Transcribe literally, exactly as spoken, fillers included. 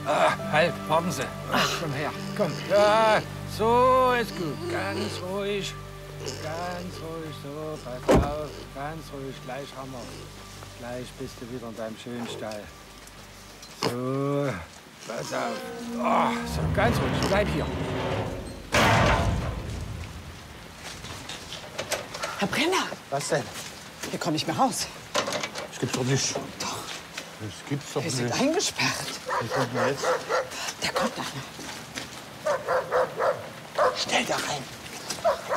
Ah, halt, warten Sie. Ach, komm her, komm. Ja, so ist gut. Ganz ruhig. Ganz ruhig, so, pass auf. Ganz ruhig, gleich haben wir. Gleich bist du wieder in deinem schönen Stall. So, pass auf. Oh, so, ganz ruhig, bleib hier. Herr Brenner, Was denn? hier komme ich mehr raus. Das gibt's doch nicht. Doch, Das gibt's doch wir nicht. sind eingesperrt. Wie kommt denn jetzt? Der kommt nachher. Schnell da rein.